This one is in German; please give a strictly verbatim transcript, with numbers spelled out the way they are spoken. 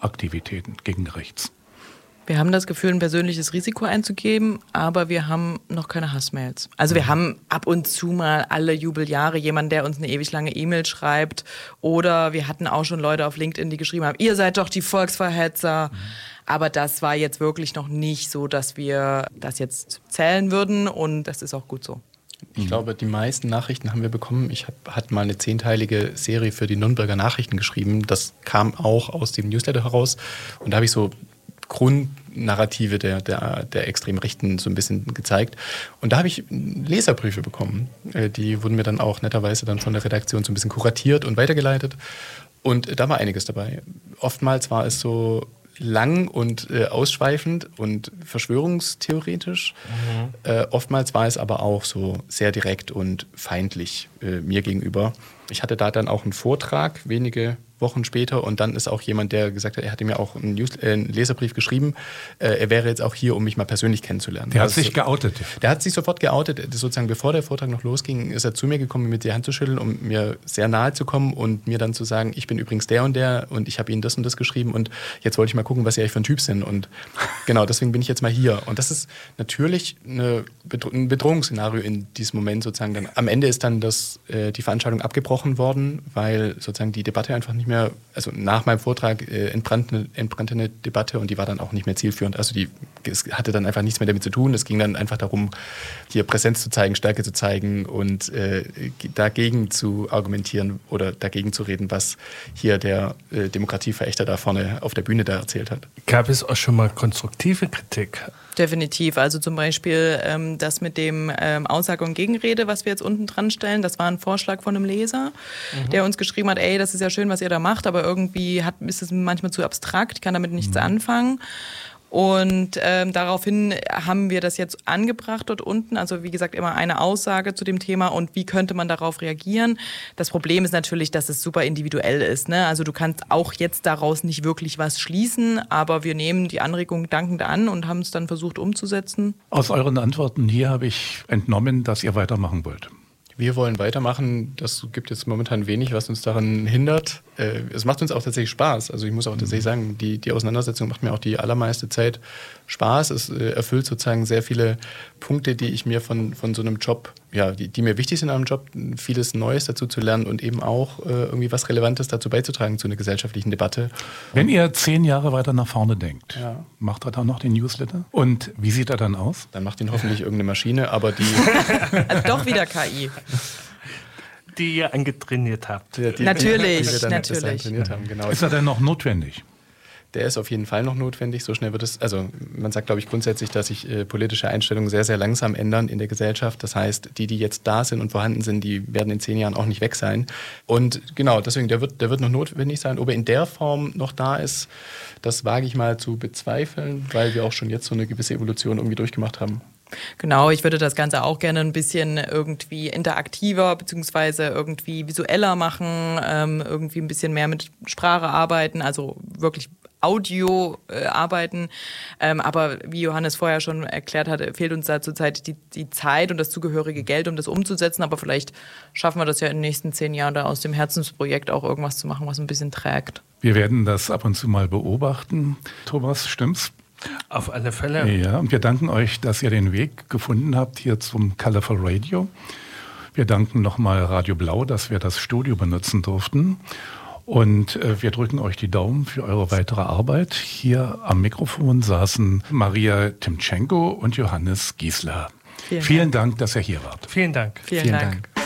Aktivitäten gegen rechts? Wir haben das Gefühl, ein persönliches Risiko einzugeben, aber wir haben noch keine Hassmails. Also wir haben ab und zu mal alle Jubeljahre jemanden, der uns eine ewig lange E-Mail schreibt. Oder wir hatten auch schon Leute auf LinkedIn, die geschrieben haben, ihr seid doch die Volksverhetzer. Mhm. Aber das war jetzt wirklich noch nicht so, dass wir das jetzt zählen würden, und das ist auch gut so. Ich glaube, die meisten Nachrichten haben wir bekommen. Ich hab, hatte mal eine zehnteilige Serie für die Nürnberger Nachrichten geschrieben. Das kam auch aus dem Newsletter heraus. Und da habe ich so Grundnarrative der, der, der extrem Rechten so ein bisschen gezeigt. Und da habe ich Leserbriefe bekommen. Die wurden mir dann auch netterweise dann von der Redaktion so ein bisschen kuratiert und weitergeleitet. Und da war einiges dabei. Oftmals war es so lang und äh, ausschweifend und verschwörungstheoretisch. Mhm. Äh, oftmals war es aber auch so sehr direkt und feindlich äh, mir gegenüber. Ich hatte da dann auch einen Vortrag, wenige Wochen später, und dann ist auch jemand, der gesagt hat, er hatte mir auch einen, News- äh, einen Leserbrief geschrieben, äh, er wäre jetzt auch hier, um mich mal persönlich kennenzulernen. Der hat also, sich geoutet. Der hat sich sofort geoutet. Sozusagen bevor der Vortrag noch losging, ist er zu mir gekommen, mir mit die Hand zu schütteln, um mir sehr nahe zu kommen und mir dann zu sagen, ich bin übrigens der und der und ich habe Ihnen das und das geschrieben und jetzt wollte ich mal gucken, was Sie eigentlich für ein Typ sind. Und genau, deswegen bin ich jetzt mal hier. Und das ist natürlich eine Bedro- ein Bedrohungsszenario in diesem Moment sozusagen. Dann, am Ende ist dann das, äh, die Veranstaltung abgebrochen worden, weil sozusagen die Debatte einfach nicht mehr, also nach meinem Vortrag äh, entbrannte, eine, entbrannte eine Debatte und die war dann auch nicht mehr zielführend. Also die, es hatte dann einfach nichts mehr damit zu tun. Es ging dann einfach darum, hier Präsenz zu zeigen, Stärke zu zeigen und äh, dagegen zu argumentieren oder dagegen zu reden, was hier der äh, Demokratieverächter da vorne auf der Bühne da erzählt hat. Gab es auch schon mal konstruktive Kritik? Definitiv. Also zum Beispiel ähm, das mit dem ähm, Aussage und Gegenrede, was wir jetzt unten dran stellen, das war ein Vorschlag von einem Leser, mhm. der uns geschrieben hat, ey, das ist ja schön, was ihr da macht, aber irgendwie hat, ist es manchmal zu abstrakt, ich kann damit nichts mhm. anfangen. Und ähm, daraufhin haben wir das jetzt angebracht dort unten. Also wie gesagt, immer eine Aussage zu dem Thema und wie könnte man darauf reagieren. Das Problem ist natürlich, dass es super individuell ist, ne? Also du kannst auch jetzt daraus nicht wirklich was schließen, aber wir nehmen die Anregung dankend an und haben es dann versucht umzusetzen. Aus euren Antworten hier habe ich entnommen, dass ihr weitermachen wollt. Wir wollen weitermachen. Das gibt jetzt momentan wenig, was uns daran hindert. Äh, es macht uns auch tatsächlich Spaß. Also ich muss auch tatsächlich sagen, die, die Auseinandersetzung macht mir auch die allermeiste Zeit Spaß. Es äh, erfüllt sozusagen sehr viele Punkte, die ich mir von, von so einem Job, ja, die, die mir wichtig sind an einem Job, vieles Neues dazu zu lernen und eben auch äh, irgendwie was Relevantes dazu beizutragen zu einer gesellschaftlichen Debatte. Wenn ihr zehn Jahre weiter nach vorne denkt, ja. macht er dann noch den Newsletter? Und wie sieht er dann aus? Dann macht ihn hoffentlich irgendeine Maschine, aber die... Also doch wieder K I. Die ihr angetrainiert habt. Die, die, natürlich, die wir dann natürlich. Trainiert haben, genau. Ist er denn noch notwendig? Der ist auf jeden Fall noch notwendig. So schnell wird es, also man sagt, glaube ich, grundsätzlich, dass sich äh, politische Einstellungen sehr, sehr langsam ändern in der Gesellschaft. Das heißt, die, die jetzt da sind und vorhanden sind, die werden in zehn Jahren auch nicht weg sein. Und genau, deswegen, der wird, der wird noch notwendig sein. Ob er in der Form noch da ist, das wage ich mal zu bezweifeln, weil wir auch schon jetzt so eine gewisse Evolution irgendwie durchgemacht haben. Genau, ich würde das Ganze auch gerne ein bisschen irgendwie interaktiver beziehungsweise irgendwie visueller machen, ähm, irgendwie ein bisschen mehr mit Sprache arbeiten, also wirklich Audio äh, arbeiten. Ähm, aber wie Johannes vorher schon erklärt hat, fehlt uns da zurzeit die, die Zeit und das zugehörige Geld, um das umzusetzen. Aber vielleicht schaffen wir das ja in den nächsten zehn Jahren, da aus dem Herzensprojekt auch irgendwas zu machen, was ein bisschen trägt. Wir werden das ab und zu mal beobachten. Thomas, stimmt's? Auf alle Fälle. Ja, und wir danken euch, dass ihr den Weg gefunden habt hier zum Colorful Radio. Wir danken nochmal Radio Blau, dass wir das Studio benutzen durften. Und äh, wir drücken euch die Daumen für eure weitere Arbeit. Hier am Mikrofon saßen Maria Timtschenko und Johannes Giesler. Vielen, Vielen Dank. Dank, dass ihr hier wart. Vielen Dank. Vielen, Vielen Dank. Dank.